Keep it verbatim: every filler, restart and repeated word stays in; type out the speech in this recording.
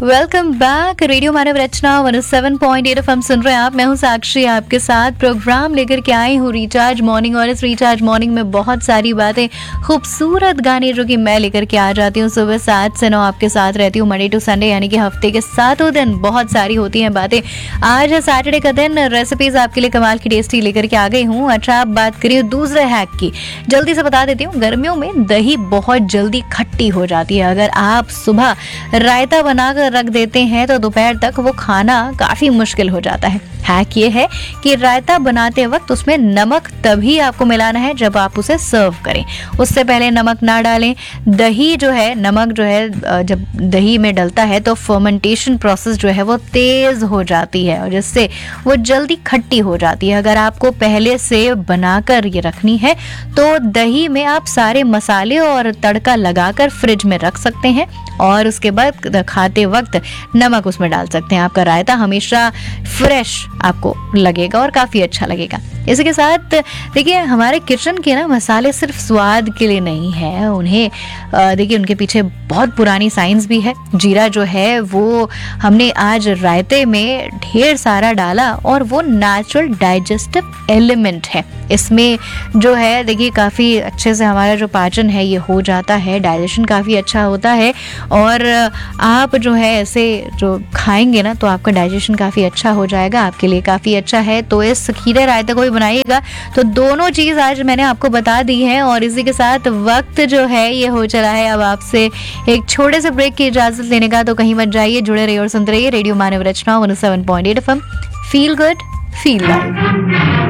Welcome back. Radio मानव रचना one O seven point eight FM सुन रहे हैं आप। मैं हूं साक्षी, आपके साथ प्रोग्राम लेकर के आई हूं रिचार्ज मॉर्निंग। और इस रिचार्ज मॉर्निंग में बहुत सारी बातें, खूबसूरत गाने जो कि मैं लेकर के आ जाती हूं। सुबह सात से नौ आपके साथ रहती हूं, मंडे टू संडे, यानी कि हफ्ते के सातों दिन बहुत सारी होती हैं बातें। आज है सैटरडे का दिन, रेसिपीज आपके लिए कमाल की टेस्टी लेकर के आ गई हूँ। अच्छा, आप बात करिए दूसरे हैक की, जल्दी से बता देती हूँ। गर्मियों में दही बहुत जल्दी खट्टी हो जाती है। अगर आप सुबह रायता बनाकर रख देते हैं तो दोपहर तक वो खाना काफी मुश्किल हो जाता है। हैक ये है कि रायता बनाते वक्त उसमें नमक तभी आपको मिलाना है जब आप उसे सर्व करें, उससे पहले नमक ना डालें। दही जो है, नमक जो है जब दही में डलता है तो फर्मेंटेशन प्रोसेस जो है वो तेज हो जाती है और जिससे वो जल्दी खट्टी हो जाती है। अगर आपको पहले से बनाकर ये रखनी है तो दही में आप सारे मसाले और तड़का लगाकर फ्रिज में रख सकते हैं और उसके बाद खाते वक्त नमक उसमें डाल सकते हैं। आपका रायता हमेशा फ्रेश आपको लगेगा और काफ़ी अच्छा लगेगा। इसी के साथ देखिए, हमारे किचन के ना मसाले सिर्फ स्वाद के लिए नहीं है, उन्हें देखिए उनके पीछे बहुत पुरानी साइंस भी है। जीरा जो है वो हमने आज रायते में ढेर सारा डाला और वो नेचुरल डाइजेस्टिव एलिमेंट है। इसमें जो है देखिए काफ़ी अच्छे से हमारा जो पाचन है ये हो जाता है, डाइजेशन काफ़ी अच्छा होता है और आप जो है ऐसे जो खाएंगे ना तो आपका डाइजेशन काफ़ी अच्छा हो जाएगा, आपके लिए काफ़ी अच्छा है। तो इस खीरे रायते को भी बनाइएगा। तो दोनों चीज़ आज मैंने आपको बता दी है और इसी के साथ वक्त जो है ये हो चला है अब आपसे एक छोटे से ब्रेक की इजाज़त लेने का। तो कहीं मत जाइए, जुड़े रहिए और सुनते रहिए रेडियो मानव रचना one O seven point eight FM. Feel good, feel live.